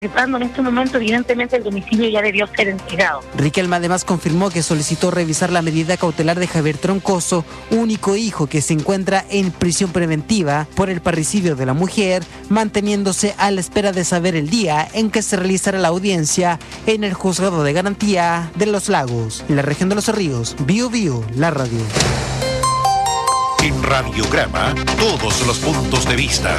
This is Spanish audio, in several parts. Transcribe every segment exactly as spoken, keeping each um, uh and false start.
En este momento, evidentemente, el domicilio ya debió ser entregado. Riquelme además confirmó que solicitó revisar la medida cautelar de Javier Troncoso, único hijo que se encuentra en prisión preventiva por el parricidio de la mujer, manteniéndose a la espera de saber el día en que se realizará la audiencia en el Juzgado de Garantía de Los Lagos, en la región de Los Ríos. Bio Bio, la radio. En Radiograma, todos los puntos de vista.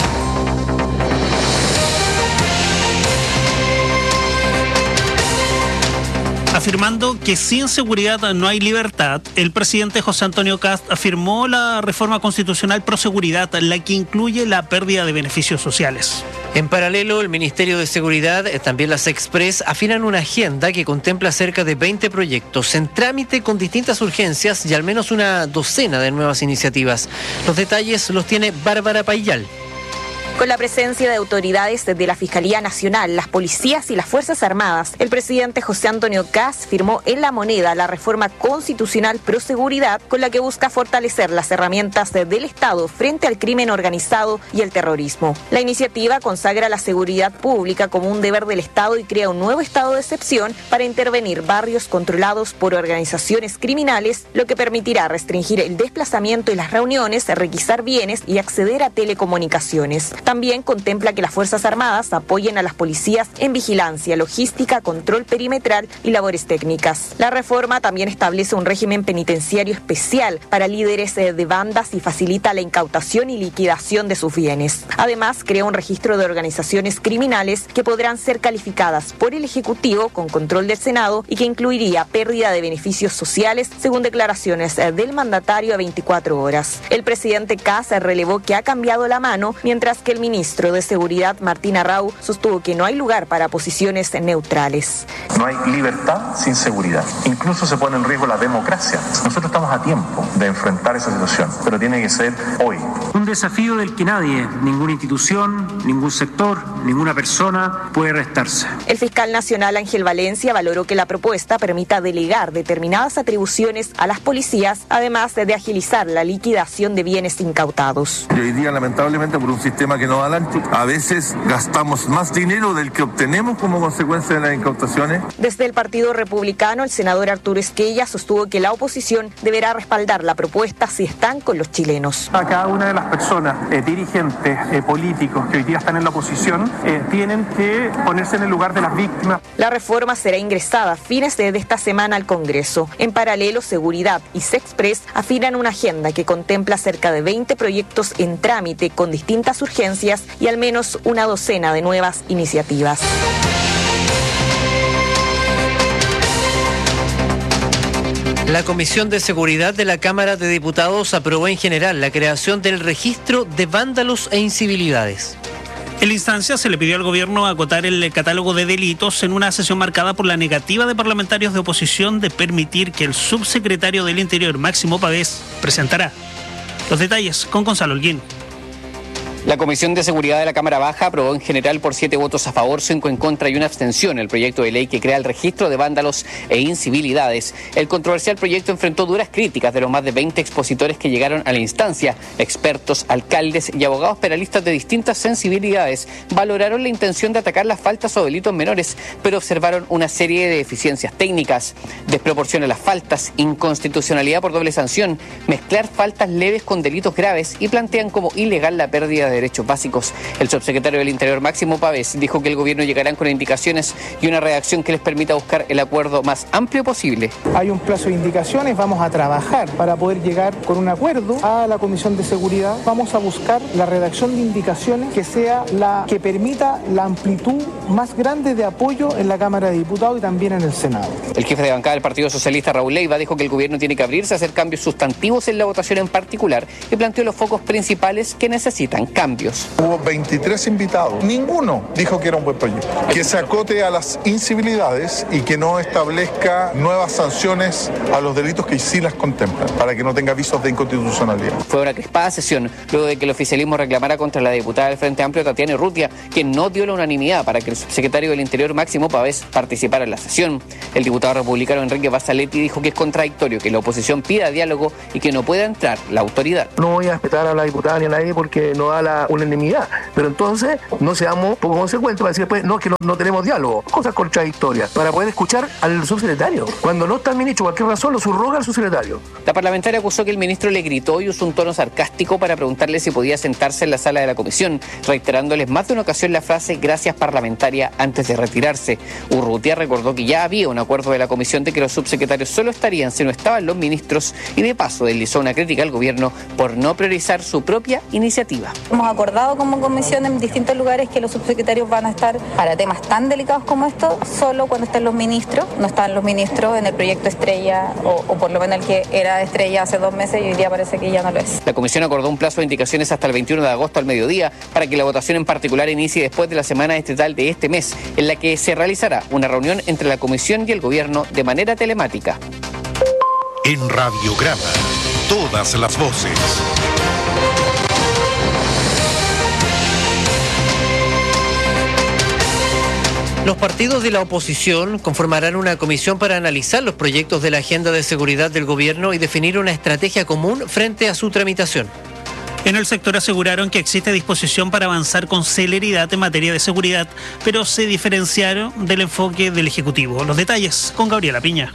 Afirmando que sin seguridad no hay libertad, el presidente José Antonio Kast afirmó la reforma constitucional pro seguridad, la que incluye la pérdida de beneficios sociales. En paralelo, el Ministerio de Seguridad, también las Express, afinan una agenda que contempla cerca de veinte proyectos en trámite con distintas urgencias y al menos una docena de nuevas iniciativas. Los detalles los tiene Bárbara Payal. Con la presencia de autoridades de la Fiscalía Nacional, las policías y las Fuerzas Armadas, el presidente José Antonio Kast firmó en La Moneda la reforma constitucional pro seguridad con la que busca fortalecer las herramientas del Estado frente al crimen organizado y el terrorismo. La iniciativa consagra la seguridad pública como un deber del Estado y crea un nuevo estado de excepción para intervenir barrios controlados por organizaciones criminales, lo que permitirá restringir el desplazamiento y las reuniones, requisar bienes y acceder a telecomunicaciones. También contempla que las Fuerzas Armadas apoyen a las policías en vigilancia, logística, control perimetral y labores técnicas. La reforma también establece un régimen penitenciario especial para líderes de bandas y facilita la incautación y liquidación de sus bienes. Además, crea un registro de organizaciones criminales que podrán ser calificadas por el Ejecutivo con control del Senado y que incluiría pérdida de beneficios sociales, según declaraciones del mandatario a veinticuatro horas. El presidente Kast relevó que ha cambiado la mano, mientras que el ministro de Seguridad, Martín Arrau, sostuvo que no hay lugar para posiciones neutrales. No hay libertad sin seguridad. Incluso se pone en riesgo la democracia. Nosotros estamos a tiempo de enfrentar esa situación, pero tiene que ser hoy. Un desafío del que nadie, ninguna institución, ningún sector, ninguna persona puede restarse. El fiscal nacional Ángel Valencia valoró que la propuesta permita delegar determinadas atribuciones a las policías, además de agilizar la liquidación de bienes incautados. Y hoy día, lamentablemente, por un sistema que no va adelante, a veces gastamos más dinero del que obtenemos como consecuencia de las incautaciones. Desde el Partido Republicano, el senador Arturo Esquella sostuvo que la oposición deberá respaldar la propuesta si están con los chilenos. A cada una de las personas, eh, dirigentes, eh, políticos que hoy día están en la oposición, eh, tienen que ponerse en el lugar de las víctimas. La reforma será ingresada a fines de esta semana al Congreso. En paralelo, Seguridad y Sexpress afinan una agenda que contempla cerca de veinte proyectos en trámite con distintas urgencias y al menos una docena de nuevas iniciativas. La Comisión de Seguridad de la Cámara de Diputados aprobó en general la creación del registro de vándalos e incivilidades. En la instancia se le pidió al gobierno acotar el catálogo de delitos en una sesión marcada por la negativa de parlamentarios de oposición de permitir que el subsecretario del Interior, Máximo Pavés, presentara. Los detalles con Gonzalo Holguín. La Comisión de Seguridad de la Cámara Baja aprobó en general por siete votos a favor, cinco en contra y una abstención el proyecto de ley que crea el registro de vándalos e incivilidades. El controversial proyecto enfrentó duras críticas de los más de veinte expositores que llegaron a la instancia. Expertos, alcaldes y abogados penalistas de distintas sensibilidades valoraron la intención de atacar las faltas o delitos menores, pero observaron una serie de deficiencias técnicas, desproporción a las faltas, inconstitucionalidad por doble sanción, mezclar faltas leves con delitos graves y plantean como ilegal la pérdida de derechos básicos. El subsecretario del Interior, Máximo Pavés, dijo que el gobierno llegará con indicaciones y una redacción que les permita buscar el acuerdo más amplio posible. Hay un plazo de indicaciones, vamos a trabajar para poder llegar con un acuerdo a la Comisión de Seguridad. Vamos a buscar la redacción de indicaciones que sea la que permita la amplitud más grande de apoyo en la Cámara de Diputados y también en el Senado. El jefe de bancada del Partido Socialista, Raúl Leiva, dijo que el gobierno tiene que abrirse a hacer cambios sustantivos en la votación en particular y planteó los focos principales que necesitan cambios. Hubo veintitrés invitados, ninguno dijo que era un buen proyecto. Que se acote a las incivilidades y que no establezca nuevas sanciones a los delitos que sí las contemplan, para que no tenga avisos de inconstitucionalidad. Fue una crispada sesión luego de que el oficialismo reclamara contra la diputada del Frente Amplio, Tatiana Urrutia, quien no dio la unanimidad para que el subsecretario del Interior, Máximo Pavés, participara en la sesión. El diputado republicano Enrique Basaletti dijo que es contradictorio que la oposición pida diálogo y que no pueda entrar la autoridad. No voy a respetar a la diputada ni a nadie porque no da la la unanimidad. Pero entonces no seamos poco consecuentes para decir después, no, que no, no tenemos diálogo. Cosas contradictorias. Para poder escuchar al subsecretario. Cuando no está el ministro, por cualquier razón, lo subroga al subsecretario. La parlamentaria acusó que el ministro le gritó y usó un tono sarcástico para preguntarle si podía sentarse en la sala de la comisión, reiterándoles más de una ocasión la frase "gracias parlamentaria" antes de retirarse. Urrutia recordó que ya había un acuerdo de la comisión de que los subsecretarios solo estarían si no estaban los ministros y de paso deslizó una crítica al gobierno por no priorizar su propia iniciativa. Hemos acordado como comisión en distintos lugares que los subsecretarios van a estar para temas tan delicados como estos solo cuando estén los ministros. No están los ministros en el proyecto Estrella o, o por lo menos el que era Estrella hace dos meses y hoy día parece que ya no lo es. La comisión acordó un plazo de indicaciones hasta el veintiuno de agosto al mediodía para que la votación en particular inicie después de la semana estatal de este mes, en la que se realizará una reunión entre la comisión y el gobierno de manera telemática. En Radiograma, todas las voces. Los partidos de la oposición conformarán una comisión para analizar los proyectos de la agenda de seguridad del gobierno y definir una estrategia común frente a su tramitación. En el sector aseguraron que existe disposición para avanzar con celeridad en materia de seguridad, pero se diferenciaron del enfoque del Ejecutivo. Los detalles con Gabriela Piña.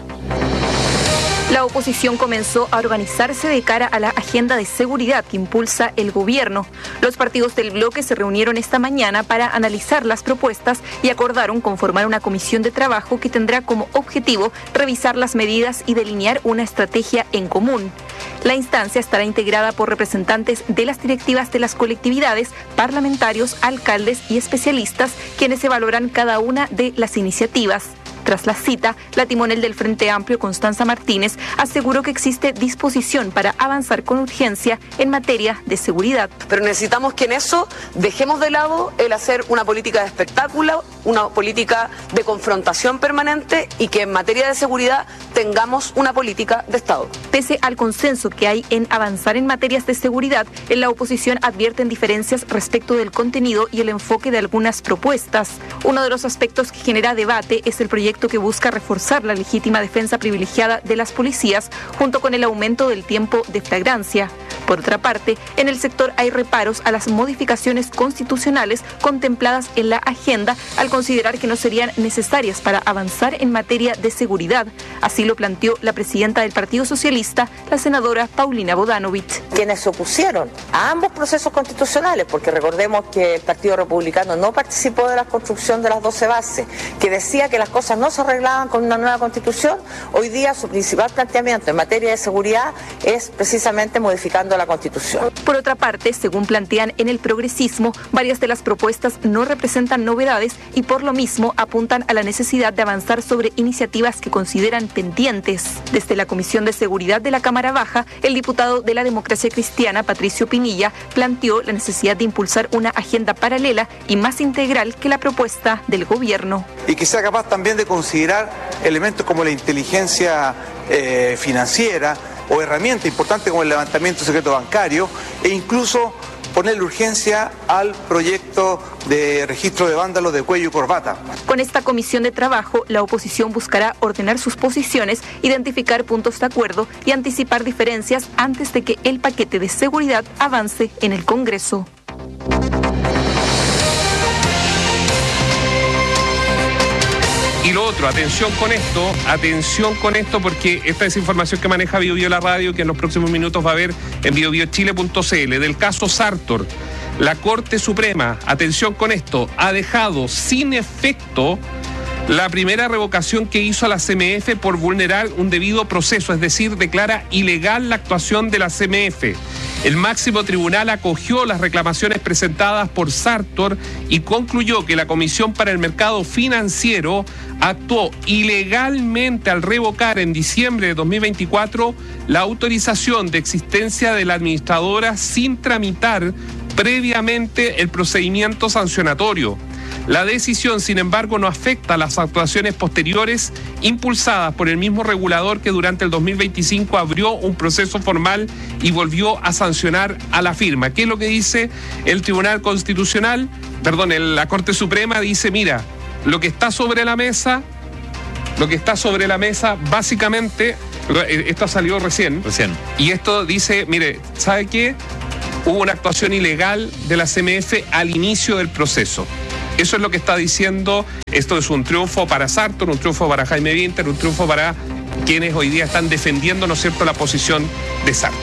La oposición comenzó a organizarse de cara a la agenda de seguridad que impulsa el gobierno. Los partidos del bloque se reunieron esta mañana para analizar las propuestas y acordaron conformar una comisión de trabajo que tendrá como objetivo revisar las medidas y delinear una estrategia en común. La instancia estará integrada por representantes de las directivas de las colectividades, parlamentarios, alcaldes y especialistas, quienes evaluarán cada una de las iniciativas. Tras la cita, la timonel del Frente Amplio, Constanza Martínez, aseguró que existe disposición para avanzar con urgencia en materia de seguridad. Pero necesitamos que en eso dejemos de lado el hacer una política de espectáculo, una política de confrontación permanente y que en materia de seguridad tengamos una política de Estado. Pese al consenso que hay en avanzar en materias de seguridad, en la oposición advierten diferencias respecto del contenido y el enfoque de algunas propuestas. Uno de los aspectos que genera debate es el proyecto que busca reforzar la legítima defensa privilegiada de las policías junto con el aumento del tiempo de flagrancia. Por otra parte, en el sector hay reparos a las modificaciones constitucionales contempladas en la agenda al considerar que no serían necesarias para avanzar en materia de seguridad. Así lo planteó la presidenta del Partido Socialista, la senadora Paulina Bodanovich. Quienes se opusieron a ambos procesos constitucionales, porque recordemos que el Partido Republicano no participó de la construcción de las doce bases, que decía que las cosas no se arreglaban con una nueva constitución, hoy día su principal planteamiento en materia de seguridad es precisamente modificando la Constitución. Por otra parte, según plantean en el progresismo, varias de las propuestas no representan novedades y por lo mismo apuntan a la necesidad de avanzar sobre iniciativas que consideran pendientes. Desde la Comisión de Seguridad de la Cámara Baja, el diputado de la Democracia Cristiana, Patricio Pinilla, planteó la necesidad de impulsar una agenda paralela y más integral que la propuesta del gobierno. Y que sea capaz también de considerar elementos como la inteligencia eh, financiera o herramientas importantes como el levantamiento secreto bancario e incluso ponerle urgencia al proyecto de registro de vándalos de cuello y corbata. Con esta comisión de trabajo, la oposición buscará ordenar sus posiciones, identificar puntos de acuerdo y anticipar diferencias antes de que el paquete de seguridad avance en el Congreso. Y lo otro, atención con esto, atención con esto porque esta es información que maneja Bio Bio la radio, que en los próximos minutos va a ver en bio bio chile punto c l, del caso Sartor. La Corte Suprema, atención con esto, ha dejado sin efecto la primera revocación que hizo a la C M F por vulnerar un debido proceso, es decir, declara ilegal la actuación de la C M F. El máximo tribunal acogió las reclamaciones presentadas por Sartor y concluyó que la Comisión para el Mercado Financiero actuó ilegalmente al revocar en diciembre de dos mil veinticuatro la autorización de existencia de la administradora sin tramitar previamente el procedimiento sancionatorio. La decisión, sin embargo, no afecta a las actuaciones posteriores impulsadas por el mismo regulador que durante el dos mil veinticinco abrió un proceso formal y volvió a sancionar a la firma. ¿Qué es lo que dice el Tribunal Constitucional? Perdón, el, la Corte Suprema dice, mira, lo que está sobre la mesa, lo que está sobre la mesa, básicamente, esto salió recién. Recién. Y esto dice, mire, ¿sabe qué? hubo una actuación ilegal de la C M F al inicio del proceso. Eso es lo que está diciendo. Esto es un triunfo para Sartor, un triunfo para Jaime Winter, un triunfo para quienes hoy día están defendiendo, ¿no es cierto?, la posición de Sartor.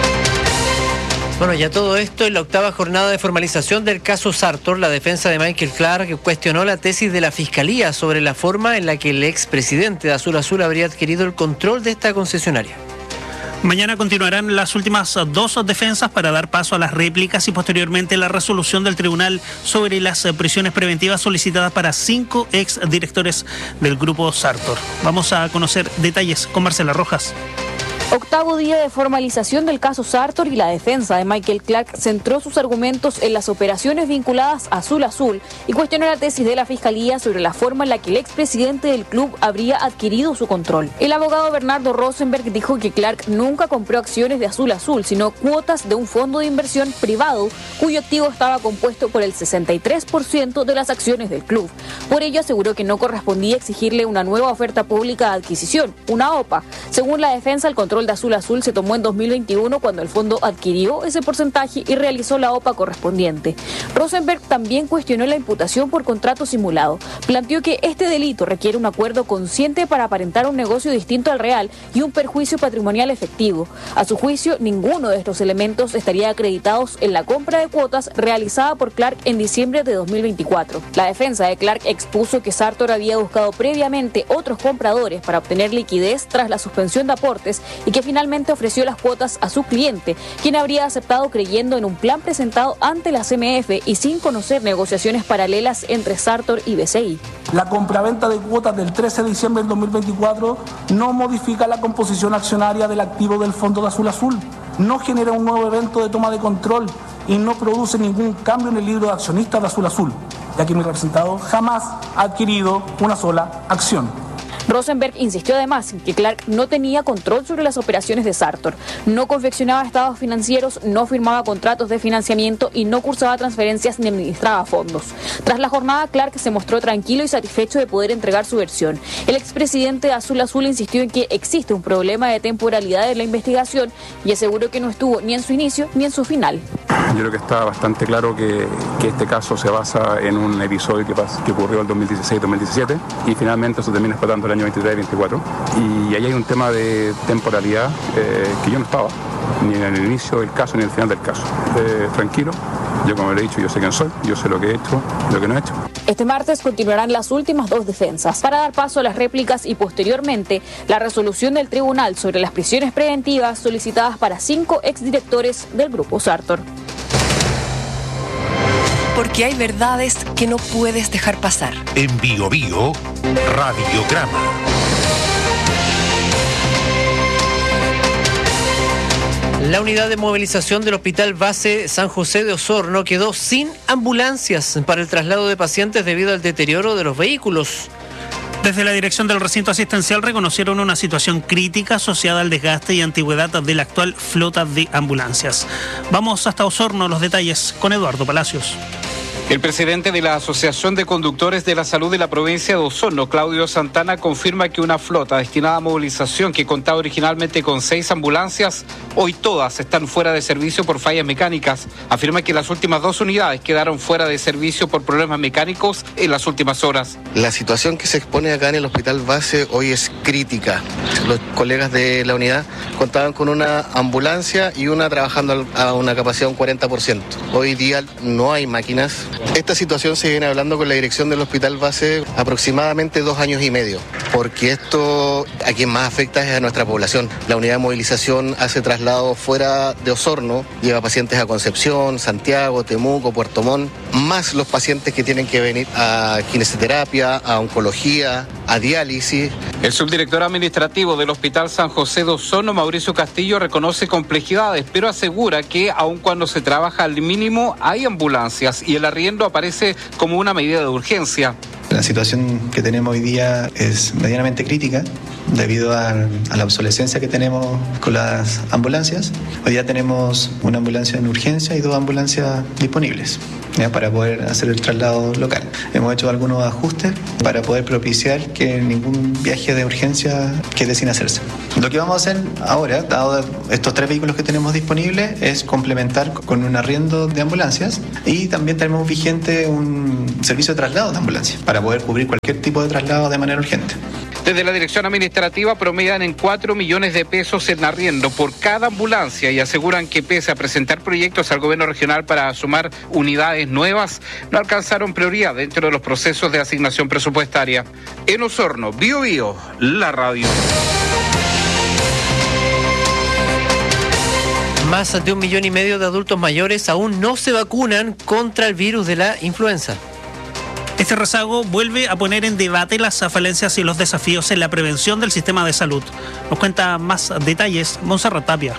Bueno, ya todo esto en la octava jornada de formalización del caso Sartor, la defensa de Michael Clark cuestionó la tesis de la Fiscalía sobre la forma en la que el expresidente de Azul Azul habría adquirido el control de esta concesionaria. Mañana continuarán las últimas dos defensas para dar paso a las réplicas y posteriormente la resolución del tribunal sobre las prisiones preventivas solicitadas para cinco exdirectores del grupo Sartor. Vamos a conocer detalles con Marcela Rojas. Octavo día de formalización del caso Sartor y la defensa de Michael Clark centró sus argumentos en las operaciones vinculadas a Azul Azul y cuestionó la tesis de la Fiscalía sobre la forma en la que el expresidente del club habría adquirido su control. El abogado Bernardo Rosenberg dijo que Clark nunca compró acciones de Azul Azul, sino cuotas de un fondo de inversión privado cuyo activo estaba compuesto por el sesenta y tres por ciento de las acciones del club. Por ello aseguró que no correspondía exigirle una nueva oferta pública de adquisición, una O P A. Según la defensa, el control de Azul Azul se tomó en dos mil veintiuno cuando el fondo adquirió ese porcentaje y realizó la O P A correspondiente. Rosenberg también cuestionó la imputación por contrato simulado. Planteó que este delito requiere un acuerdo consciente para aparentar un negocio distinto al real y un perjuicio patrimonial efectivo. A su juicio, ninguno de estos elementos estaría acreditados en la compra de cuotas realizada por Clark en diciembre de dos mil veinticuatro. La defensa de Clark expuso que Sartor había buscado previamente otros compradores para obtener liquidez tras la suspensión de aportes y que finalmente ofreció las cuotas a su cliente, quien habría aceptado creyendo en un plan presentado ante la C M F y sin conocer negociaciones paralelas entre Sartor y B C I. La compraventa de cuotas del trece de diciembre del dos mil veinticuatro no modifica la composición accionaria del activo del Fondo de Azul Azul, no genera un nuevo evento de toma de control y no produce ningún cambio en el libro de accionistas de Azul Azul, ya que mi representado jamás ha adquirido una sola acción. Rosenberg insistió además en que Clark no tenía control sobre las operaciones de Sartor, no confeccionaba estados financieros, no firmaba contratos de financiamiento y no cursaba transferencias ni administraba fondos. Tras la jornada, Clark se mostró tranquilo y satisfecho de poder entregar su versión. El expresidente de Azul Azul insistió en que existe un problema de temporalidad en la investigación y aseguró que no estuvo ni en su inicio ni en su final. Yo creo que está bastante claro que, que este caso se basa en un episodio que, pas, que ocurrió el dos mil dieciséis dos mil diecisiete y finalmente se termina explotando el año veintitrés veinticuatro. Y ahí hay un tema de temporalidad eh, que yo no estaba, ni en el inicio del caso ni en el final del caso. Eh, tranquilo, yo como le he dicho, yo sé quién soy, yo sé lo que he hecho, lo que no he hecho. Este martes continuarán las últimas dos defensas para dar paso a las réplicas y posteriormente la resolución del tribunal sobre las prisiones preventivas solicitadas para cinco exdirectores del grupo Sartor. Porque hay verdades que no puedes dejar pasar. En Bio Bio, Radiograma. La unidad de movilización del Hospital Base San José de Osorno quedó sin ambulancias para el traslado de pacientes debido al deterioro de los vehículos. Desde la dirección del recinto asistencial reconocieron una situación crítica asociada al desgaste y antigüedad de la actual flota de ambulancias. Vamos hasta Osorno, los detalles con Eduardo Palacios. El presidente de la Asociación de Conductores de la Salud de la provincia de Osorno, Claudio Santana, confirma que una flota destinada a movilización que contaba originalmente con seis ambulancias, hoy todas están fuera de servicio por fallas mecánicas. Afirma que las últimas dos unidades quedaron fuera de servicio por problemas mecánicos en las últimas horas. La situación que se expone acá en el Hospital Base hoy es crítica. Los colegas de la unidad contaban con una ambulancia y una trabajando a una capacidad de un cuarenta por ciento. Hoy día no hay máquinas. Esta situación se viene hablando con la dirección del Hospital Base aproximadamente dos años y medio, porque esto a quien más afecta es a nuestra población. La unidad de movilización hace traslados fuera de Osorno, lleva pacientes a Concepción, Santiago, Temuco, Puerto Montt, más los pacientes que tienen que venir a kinesioterapia, a oncología, a diálisis. El subdirector administrativo del Hospital San José de Osorno, Mauricio Castillo, reconoce complejidades, pero asegura que aun cuando se trabaja al mínimo hay ambulancias y el arriendo aparece como una medida de urgencia. La situación que tenemos hoy día es medianamente crítica debido a, a la obsolescencia que tenemos con las ambulancias. Hoy día tenemos una ambulancia en urgencia y dos ambulancias disponibles, ¿ya?, para poder hacer el traslado local. hemos hecho algunos ajustes para poder propiciar que ningún viaje de urgencia quede sin hacerse. Lo que vamos a hacer ahora, dado estos tres vehículos que tenemos disponibles, es complementar con un arriendo de ambulancias y también tenemos vigente un servicio de traslado de ambulancia para poder cubrir cualquier tipo de traslado de manera urgente. Desde la Dirección Administrativa promedian en cuatro millones de pesos en arriendo por cada ambulancia y aseguran que pese a presentar proyectos al gobierno regional para sumar unidades nuevas, no alcanzaron prioridad dentro de los procesos de asignación presupuestaria. En Osorno, Bío Bío, la radio. Más de un millón y medio de adultos mayores aún no se vacunan contra el virus de la influenza. Este rezago vuelve a poner en debate las falencias y los desafíos en la prevención del sistema de salud. Nos cuenta más detalles Montserrat Tapia.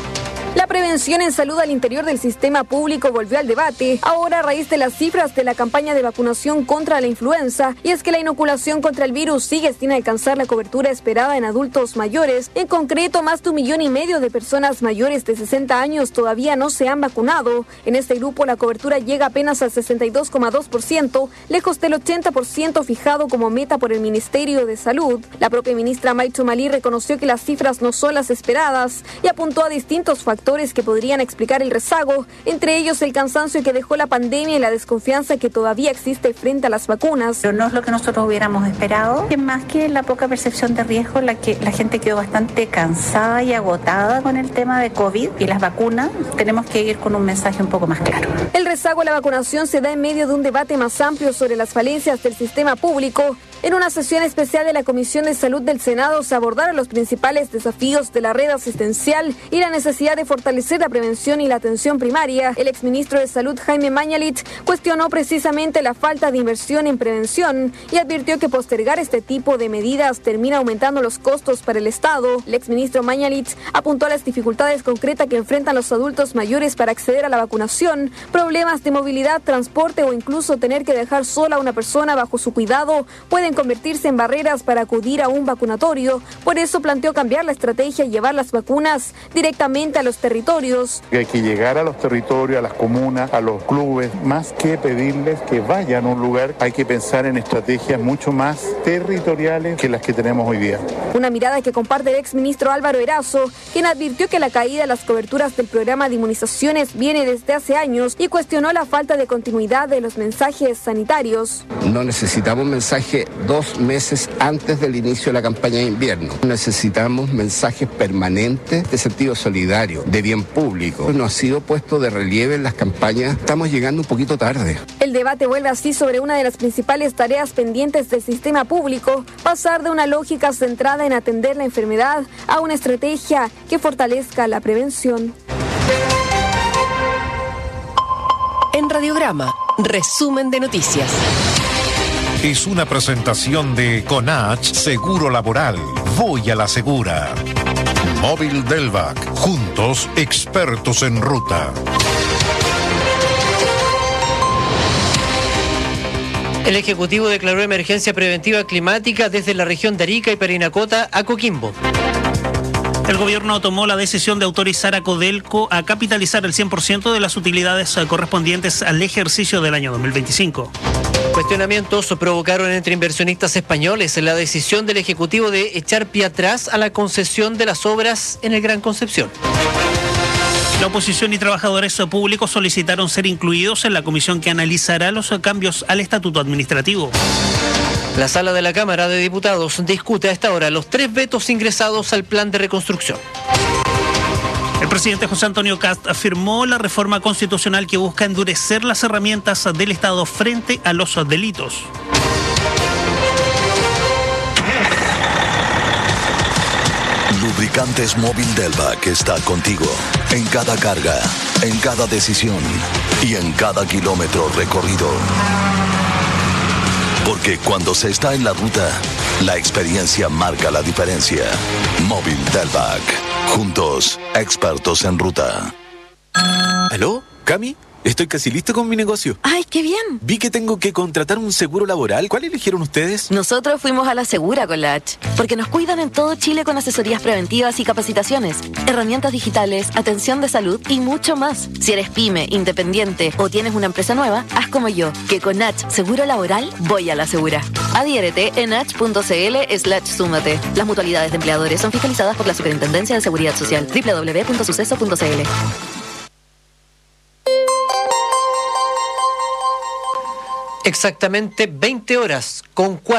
La prevención en salud al interior del sistema público volvió al debate, ahora a raíz de las cifras de la campaña de vacunación contra la influenza, y es que la inoculación contra el virus sigue sin alcanzar la cobertura esperada en adultos mayores. En concreto, más de un millón y medio de personas mayores de sesenta años todavía no se han vacunado. En este grupo la cobertura llega apenas al sesenta y dos coma dos por ciento, lejos del ochenta por ciento fijado como meta por el Ministerio de Salud. La propia ministra Maicho Malí reconoció que las cifras no son las esperadas y apuntó a distintos factores que podrían explicar el rezago, entre ellos el cansancio que dejó la pandemia y la desconfianza que todavía existe frente a las vacunas. Pero no es lo que nosotros hubiéramos esperado, que más que la poca percepción de riesgo, la que la gente quedó bastante cansada y agotada con el tema de COVID y las vacunas. Tenemos que ir con un mensaje un poco más claro. El rezago a la vacunación se da en medio de un debate más amplio sobre las falencias del sistema público. En una sesión especial de la Comisión de Salud del Senado se abordaron los principales desafíos de la red asistencial y la necesidad de fortalecer la prevención y la atención primaria. El exministro de Salud, Jaime Mañalich, cuestionó precisamente la falta de inversión en prevención y advirtió que postergar este tipo de medidas termina aumentando los costos para el Estado. El exministro Mañalich apuntó a las dificultades concretas que enfrentan los adultos mayores para acceder a la vacunación, problemas de movilidad, transporte o incluso tener que dejar sola a una persona bajo su cuidado pueden convertirse en barreras para acudir a un vacunatorio. Por eso planteó cambiar la estrategia y llevar las vacunas directamente a los territorios. Hay que llegar a los territorios, a las comunas, a los clubes, más que pedirles que vayan a un lugar, hay que pensar en estrategias mucho más territoriales que las que tenemos hoy día. Una mirada que comparte el exministro Álvaro Erazo, quien advirtió que la caída de las coberturas del programa de inmunizaciones viene desde hace años y cuestionó la falta de continuidad de los mensajes sanitarios. No necesitamos mensaje dos meses antes del inicio de la campaña de invierno. Necesitamos mensajes permanentes de sentido solidario, de bien público. No ha sido puesto de relieve en las campañas. Estamos llegando un poquito tarde. El debate vuelve así sobre una de las principales tareas pendientes del sistema público, pasar de una lógica centrada en atender la enfermedad a una estrategia que fortalezca la prevención. En Radiograma, resumen de noticias. Es una presentación de Conach Seguro Laboral. Voy a la segura. Móvil Delvac. Juntos, expertos en ruta. El Ejecutivo declaró emergencia preventiva climática desde la región de Arica y Parinacota a Coquimbo. El gobierno tomó la decisión de autorizar a Codelco a capitalizar el cien por ciento de las utilidades correspondientes al ejercicio del año dos mil veinticinco. Cuestionamientos provocaron entre inversionistas españoles la decisión del Ejecutivo de echar pie atrás a la concesión de las obras en el Gran Concepción. La oposición y trabajadores públicos solicitaron ser incluidos en la comisión que analizará los cambios al estatuto administrativo. La sala de la Cámara de Diputados discute a esta hora los tres vetos ingresados al plan de reconstrucción. El presidente José Antonio Kast afirmó la reforma constitucional que busca endurecer las herramientas del Estado frente a los delitos. Lubricantes Móvil Delvac está contigo en cada carga, en cada decisión y en cada kilómetro recorrido. Porque cuando se está en la ruta, la experiencia marca la diferencia. Móvil Delvac. Juntos, expertos en ruta. ¿Aló? ¿Cami? Estoy casi listo con mi negocio. ¡Ay, qué bien! Vi que tengo que contratar un seguro laboral. ¿Cuál eligieron ustedes? Nosotros fuimos a la Segura con la H, porque nos cuidan en todo Chile con asesorías preventivas y capacitaciones, herramientas digitales, atención de salud y mucho más. Si eres pyme, independiente o tienes una empresa nueva, haz como yo, que con H Seguro Laboral voy a la Segura. Adhiérete en h.cl slash súmate. Las mutualidades de empleadores son fiscalizadas por la Superintendencia de Seguridad Social. doble u doble u doble u punto suceso punto c l. Exactamente veinte horas con cuatro.